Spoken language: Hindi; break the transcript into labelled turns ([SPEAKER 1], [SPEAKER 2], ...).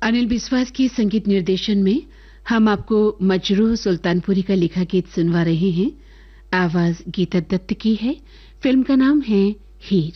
[SPEAKER 1] अनिल बिस्वास के संगीत निर्देशन में हम आपको मजरूह सुल्तानपुरी का लिखा गीत सुनवा रहे हैं। आवाज गीता दत्त की है। फिल्म का नाम है हीर।